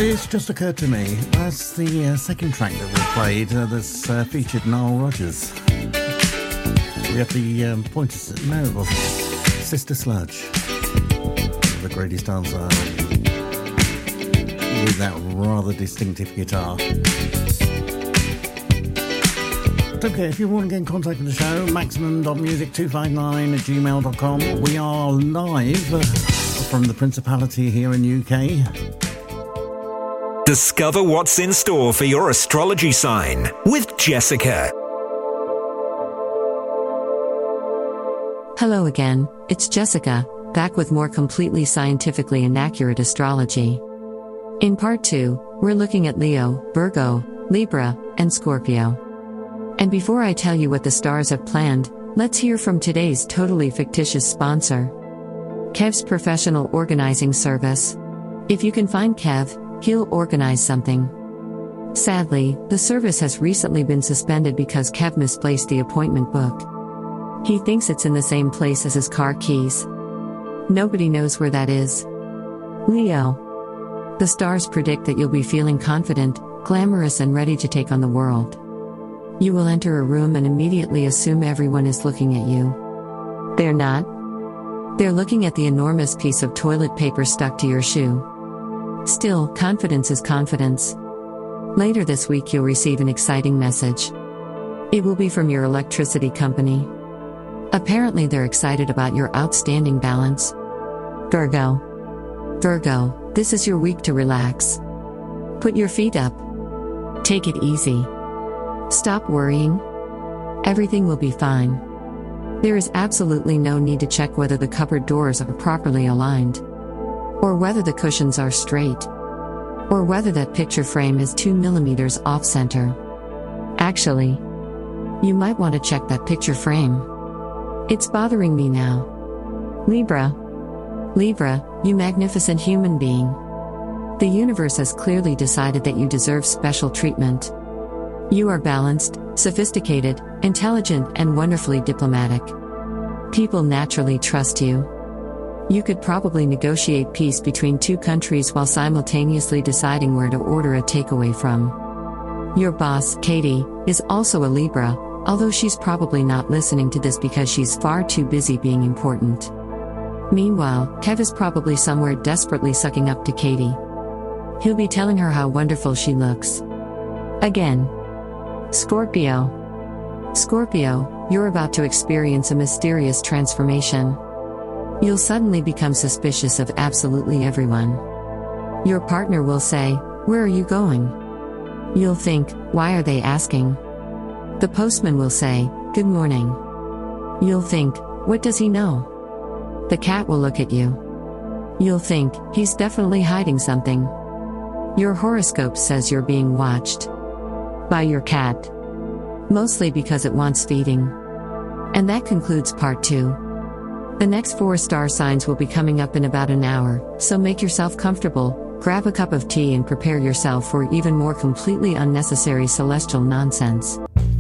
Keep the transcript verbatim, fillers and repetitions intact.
It's just occurred to me, that's the uh, second track that we played uh, that's uh, featured Nile Rodgers. We have the um, Pointer, no, it wasn't. Sister Sludge, the greatest dancer, with that rather distinctive guitar. Okay, if you want to get in contact with the show, maximum dot music two five nine at gmail dot com. We are live uh, from the Principality here in U K. Discover what's in store for your astrology sign with Jessica. Hello again, it's Jessica, back with more completely scientifically inaccurate astrology. In part two, we're looking at Leo, Virgo, Libra, and Scorpio. And before I tell you what the stars have planned, let's hear from today's totally fictitious sponsor, Kev's Professional Organizing Service. If you can find Kev, he'll organize something. Sadly, the service has recently been suspended because Kev misplaced the appointment book. He thinks it's in the same place as his car keys. Nobody knows where that is. Leo. The stars predict that you'll be feeling confident, glamorous, and ready to take on the world. You will enter a room and immediately assume everyone is looking at you. They're not. They're looking at the enormous piece of toilet paper stuck to your shoe. Still, confidence is confidence. Later this week you'll receive an exciting message. It will be from your electricity company. Apparently they're excited about your outstanding balance. Virgo. Virgo, this is your week to relax. Put your feet up. Take it easy. Stop worrying. Everything will be fine. There is absolutely no need to check whether the cupboard doors are properly aligned, or whether the cushions are straight, or whether that picture frame is two millimeters off center. Actually, you might want to check that picture frame. It's bothering me now. Libra. Libra, you magnificent human being. The universe has clearly decided that you deserve special treatment. You are balanced, sophisticated, intelligent, and wonderfully diplomatic. People naturally trust you. You could probably negotiate peace between two countries while simultaneously deciding where to order a takeaway from. Your boss, Katie, is also a Libra, although she's probably not listening to this because she's far too busy being important. Meanwhile, Kev is probably somewhere desperately sucking up to Katie. He'll be telling her how wonderful she looks. Again. Scorpio. Scorpio, you're about to experience a mysterious transformation. You'll suddenly become suspicious of absolutely everyone. Your partner will say, "Where are you going?" You'll think, "Why are they asking?" The postman will say, "Good morning." You'll think, "What does he know?" The cat will look at you. You'll think, "He's definitely hiding something." Your horoscope says you're being watched by your cat, mostly because it wants feeding. And that concludes part two. The next four star signs will be coming up in about an hour, so make yourself comfortable, grab a cup of tea, and prepare yourself for even more completely unnecessary celestial nonsense.